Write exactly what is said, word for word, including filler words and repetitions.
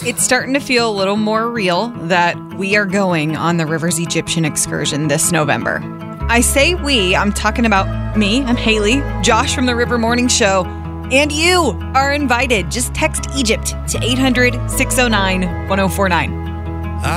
It's starting to feel a little more real that we are going on the Rivers Egyptian excursion this November. I say we, I'm talking about me, I'm Haley, Josh from the River Morning Show, and you are invited. Just text Egypt to eight hundred, six oh nine, one oh four nine.